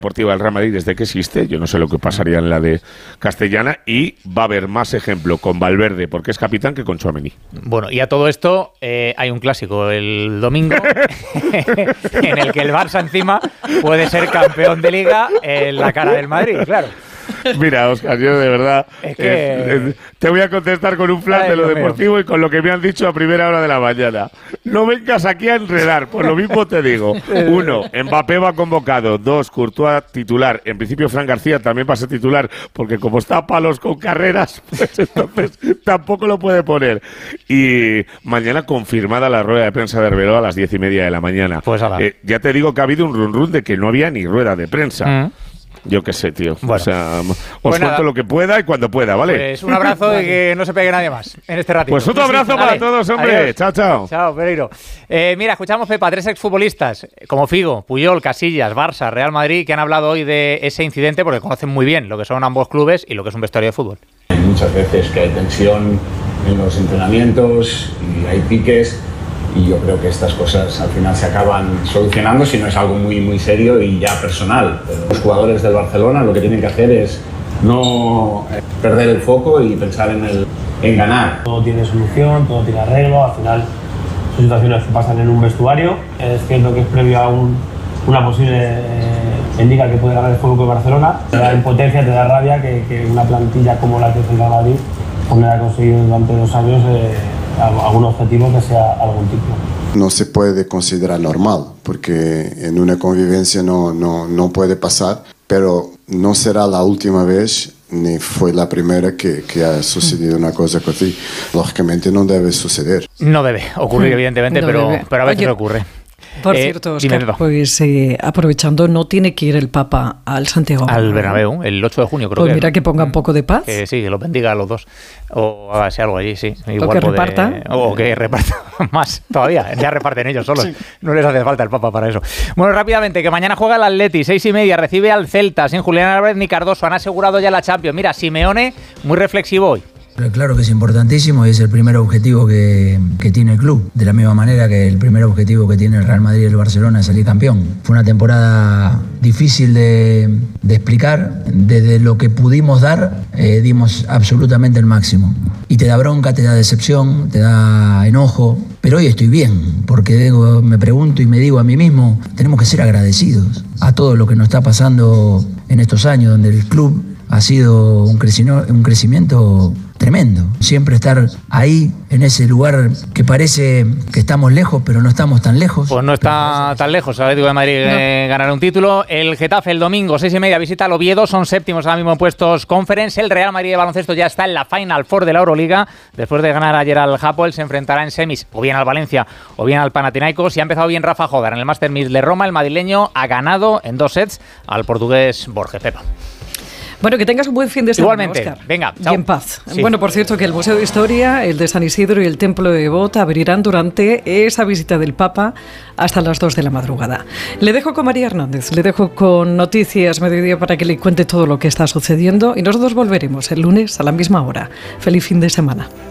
Deportiva del Real Madrid desde que existe, yo no sé lo que pasaría en la de Castellana, y va a haber más ejemplo con Valverde, porque es capitán, que con Tchouaméni. Bueno, y a todo esto hay un clásico el domingo en el que el Barça encima puede ser campeón de Liga en la cara del Madrid, claro. Mira, Óscar, yo de verdad es que... te voy a contestar con un flash de lo deportivo y con lo que me han dicho a primera hora de la mañana. No vengas aquí a enredar, pues lo mismo te digo. 1, Mbappé va convocado. 2, Courtois titular. En principio, Fran García también va a ser titular, porque como está a palos con carreras, pues entonces tampoco lo puede poner. Y mañana confirmada la rueda de prensa de Arbeloa a las 10:30 de la mañana. Pues ya te digo que ha habido un run de que no había ni rueda de prensa. Yo qué sé, tío. Bueno, o sea, os cuento lo que pueda y cuando pueda, ¿vale? Pues un abrazo y que no se pegue nadie más en este ratito. Pues otro abrazo para todos, hombre. Adiós. Chao, chao. Chao, Pereiro. Mira, escuchamos, Pepa, 3 exfutbolistas como Figo, Puyol, Casillas, Barça, Real Madrid, que han hablado hoy de ese incidente porque conocen muy bien lo que son ambos clubes y lo que es un vestuario de fútbol. Hay muchas veces que hay tensión en los entrenamientos y hay piques. Y yo creo que estas cosas al final se acaban solucionando si no es algo muy, muy serio y ya personal. Pero los jugadores del Barcelona lo que tienen que hacer es no perder el foco y pensar en ganar. Todo tiene solución, todo tiene arreglo, al final son situaciones que pasan en un vestuario. Es cierto que es previo a una posible liga que puede ganar el Fútbol Club Barcelona. Te da impotencia, te da rabia que una plantilla como la que es el Real Madrid no haya conseguido durante 2 años algún objetivo que sea algún tipo. No se puede considerar normal, porque en una convivencia no puede pasar, pero no será la última vez ni fue la primera que ha sucedido una cosa así. Lógicamente no debe suceder. No debe ocurrir, evidentemente, pero a veces ocurre. Por cierto, Óscar, pues aprovechando, ¿no tiene que ir el Papa al Santiago? Al Bernabéu, el 8 de junio creo pues mira que ponga un poco de paz. Sí, que los bendiga a los dos. O hágase algo allí, sí. Igual o que reparta. O que reparta más todavía. Ya reparten ellos solos. Sí. No les hace falta el Papa para eso. Bueno, rápidamente, que mañana juega el Atleti, 6:30, recibe al Celta, sin Julián Álvarez ni Cardoso. Han asegurado ya la Champions. Mira, Simeone, muy reflexivo hoy. Claro que es importantísimo y es el primer objetivo que tiene el club. De la misma manera que el primer objetivo que tiene el Real Madrid y el Barcelona es salir campeón. Fue una temporada difícil de explicar. Desde lo que pudimos dar, dimos absolutamente el máximo. Y te da bronca, te da decepción, te da enojo. Pero hoy estoy bien, porque me pregunto y me digo a mí mismo, tenemos que ser agradecidos a todo lo que nos está pasando en estos años, donde el club ha sido un crecimiento tremendo. Siempre estar ahí, en ese lugar que parece que estamos lejos, pero no estamos tan lejos. Pues no está tan lejos. El Atlético de Madrid ganar un título. El Getafe el domingo, 6:30, visita al Oviedo. Son séptimos ahora mismo en puestos Conference. El Real Madrid de baloncesto ya está en la Final Four de la Euroliga. Después de ganar ayer al Hapoel, se enfrentará en semis o bien al Valencia o bien al Panathinaikos. Y ha empezado bien Rafa Jogar en el Master 1000 de Roma. El madrileño ha ganado en 2 sets al portugués Borges. Pepa. Bueno, que tengas un buen fin de semana, igualmente, Óscar. Venga, chao. Y en paz. Sí. Bueno, por cierto, que el Museo de Historia, el de San Isidro y el Templo de Devot abrirán durante esa visita del Papa hasta las 2 de la madrugada. Le dejo con María Hernández, le dejo con Noticias Mediodía para que le cuente todo lo que está sucediendo y nosotros volveremos el lunes a la misma hora. Feliz fin de semana.